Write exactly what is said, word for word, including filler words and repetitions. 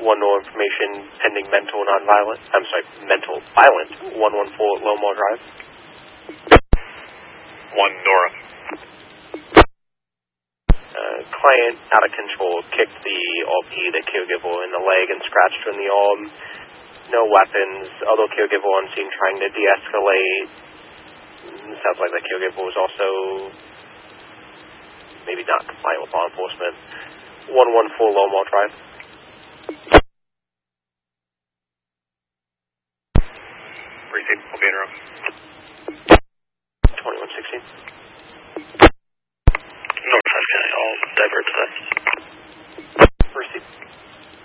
One no information pending mental non-violent. I'm sorry, mental violent. one one four Lomar Drive. One Nora. Uh, client out of control kicked the O P, the caregiver, in the leg and scratched her in the arm. No weapons. Other caregiver on scene trying to de-escalate. Sounds like the caregiver was also maybe not compliant with law enforcement. one one four Lomar Drive. Briefing, will be in room.